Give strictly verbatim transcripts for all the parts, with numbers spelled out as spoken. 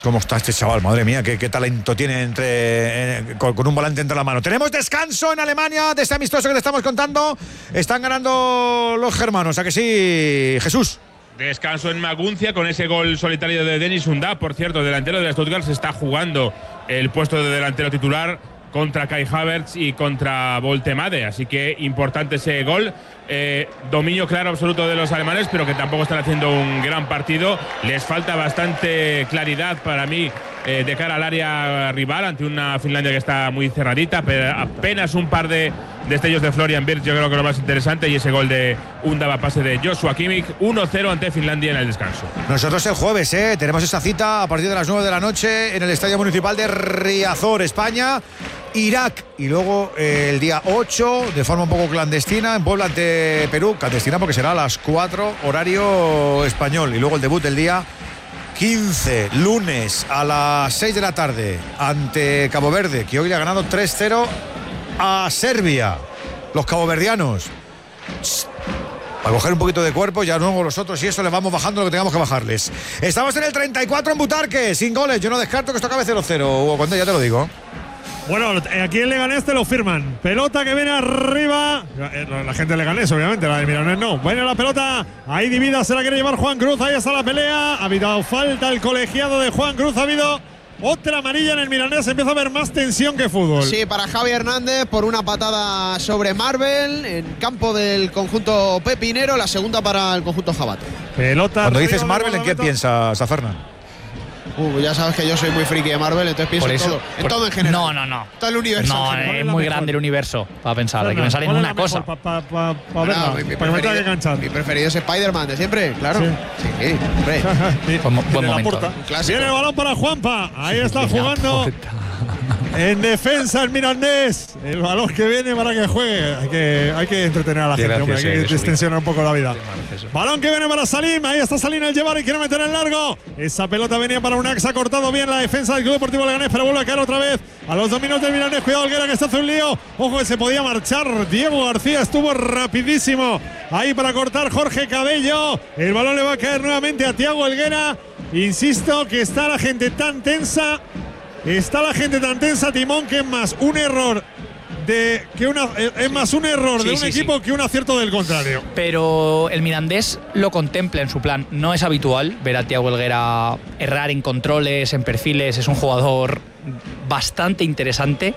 ¿Cómo está este chaval? Madre mía, qué, qué talento tiene entre eh, con, con un volante entre la mano. Tenemos descanso en Alemania de este amistoso que le estamos contando. Están ganando los germanos, ¿a que sí, Jesús? Descanso en Maguncia con ese gol solitario de Dennis Undav. Por cierto, delantero de Stuttgart, se está jugando el puesto de delantero titular contra Kai Havertz y contra Voltemade, así que importante ese gol. Eh, dominio claro absoluto de los alemanes, pero que tampoco están haciendo un gran partido. Les falta bastante claridad para mí eh, de cara al área rival ante una Finlandia que está muy cerradita, pero apenas un par de destellos de Florian Wirtz, yo creo que lo más interesante, y ese gol de Undav a pase de Joshua Kimmich. uno cero ante Finlandia en el descanso. Nosotros el jueves eh, tenemos esa cita a partir de las nueve de la noche en el Estadio Municipal de Riazor, España, Irak, y luego eh, el día ocho, de forma un poco clandestina, en Puebla ante Perú, clandestina porque será a las cuatro, horario español, y luego el debut el día quince, lunes, a las seis de la tarde, ante Cabo Verde, que hoy le ha ganado tres cero a Serbia, los caboverdianos. Para coger un poquito de cuerpo, ya luego los otros y eso les vamos bajando lo que tengamos que bajarles. Estamos en el treinta y cuatro en Butarque, sin goles. Yo no descarto que esto acabe cero cero, Hugo Condé, ya te lo digo. Bueno, aquí en Leganés te lo firman. Pelota que viene arriba. La gente de Leganés, obviamente, la de Milanés no. Viene la pelota, ahí divida, se la quiere llevar Juan Cruz. Ahí está la pelea. Ha habido falta el colegiado de Juan Cruz. Ha habido otra amarilla en el Milanés. Empieza a haber más tensión que fútbol. Sí, para Javi Hernández por una patada sobre Marvel en campo del conjunto pepinero. La segunda para el conjunto jabato. Pelota. Cuando dices Marvel, ¿en qué piensas, Saferna? Uh, ya sabes que yo soy muy friki de Marvel, entonces pienso por eso, en todo, en por, todo en general. No, no, no. Todo el universo. No, es muy grande el universo para pensar. Hay que pensar en una cosa. Para pa, pa, pa verla, mi, mi para que me tenga que canchar. Mi preferido es Spider-Man de siempre, claro. Sí, sí, hombre. Buen, buen momento. Viene el balón para Juanpa. Ahí está jugando. En defensa el Mirandés. El balón que viene para que juegue. Hay que, hay que entretener a la gente, hombre. Hay que distensionar un poco la vida. Balón que viene para Salim. Ahí está Salim el llevar y quiere meter en largo. Esa pelota venía para Unax. Ha cortado bien la defensa del Club Deportivo Leganés, pero vuelve a caer otra vez a los dos minutos del Mirandés. Cuidado, Alguera, que se hace un lío. Ojo, que se podía marchar. Diego García estuvo rapidísimo ahí para cortar Jorge Cabello. El balón le va a caer nuevamente a Thiago Helguera. Insisto que está la gente tan tensa. Está la gente tan tensa, Timón, que es más un error de que una es más un error sí, de un sí, equipo sí. que un acierto del contrario. Pero el Mirandés lo contempla en su plan. No es habitual ver a Thiago Helguera errar en controles, en perfiles. Es un jugador bastante interesante,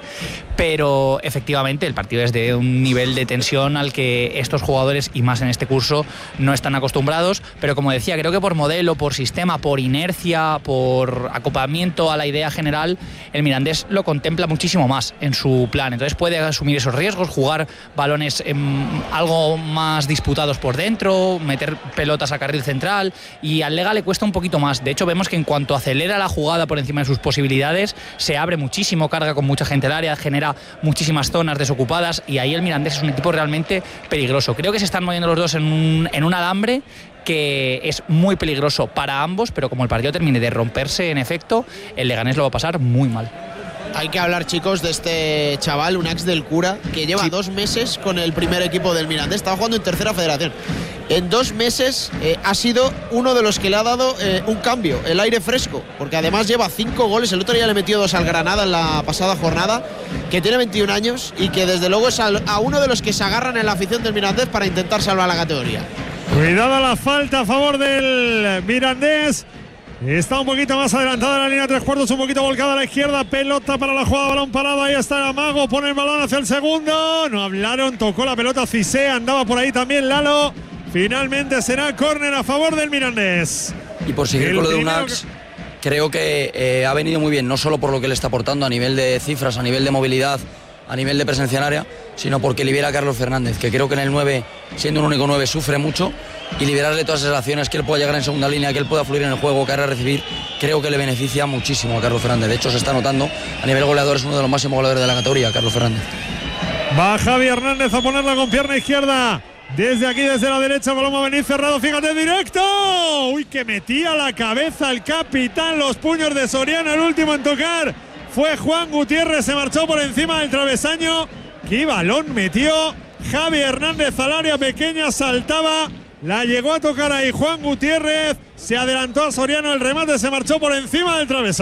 pero efectivamente el partido es de un nivel de tensión al que estos jugadores, y más en este curso, no están acostumbrados. Pero como decía, creo que por modelo, por sistema, por inercia, por acoplamiento a la idea general, el Mirandés lo contempla muchísimo más en su plan. Entonces puede asumir esos riesgos, jugar balones en algo más disputados por dentro, meter pelotas a carril central, y al Lega le cuesta un poquito más. De hecho, vemos que en cuanto acelera la jugada por encima de sus posibilidades, se abre muchísimo, carga con mucha gente el área, genera muchísimas zonas desocupadas, y ahí el Mirandés es un equipo realmente peligroso. Creo que se están moviendo los dos en un, en un alambre que es muy peligroso para ambos, pero como el partido termine de romperse en efecto, el Leganés lo va a pasar muy mal. Hay que hablar, chicos, de este chaval, Unax del Cura, que lleva sí. dos meses con el primer equipo del Mirandés. Estaba jugando en tercera federación. En dos meses eh, ha sido uno de los que le ha dado eh, un cambio, el aire fresco, porque además lleva cinco goles. El otro día le metió dos al Granada en la pasada jornada, que tiene veintiún años y que desde luego es a, a uno de los que se agarran en la afición del Mirandés para intentar salvar la categoría. Cuidado la falta a favor del Mirandés. Está un poquito más adelantada en la línea de tres cuartos, un poquito volcada a la izquierda. Pelota para la jugada, balón parado. Ahí está el Amago, pone el balón hacia el segundo. No hablaron, tocó la pelota Cissé, andaba por ahí también Lalo. Finalmente será córner a favor del Mirandés. Y por seguir el con lo de Unax, que... creo que eh, ha venido muy bien, no solo por lo que le está aportando a nivel de cifras, a nivel de movilidad, a nivel de presencia en área, sino porque libera a Carlos Fernández, que creo que en el nueve, siendo un único nueve, sufre mucho, y liberarle todas esas acciones, que él pueda llegar en segunda línea, que él pueda fluir en el juego, que haga recibir, creo que le beneficia muchísimo a Carlos Fernández. De hecho, se está notando, a nivel goleador, es uno de los máximos goleadores de la categoría, Carlos Fernández. Va Javi Hernández a ponerla con pierna izquierda. Desde aquí, desde la derecha, balón va a venir cerrado, fíjate, directo. Uy, que metía la cabeza el capitán, los puños de Soriano, el último en tocar fue Juan Gutiérrez, se marchó por encima del travesaño. ¡Qué balón metió Javi Hernández al área pequeña! Saltaba, la llegó a tocar ahí Juan Gutiérrez, se adelantó a Soriano, el remate se marchó por encima del travesaño.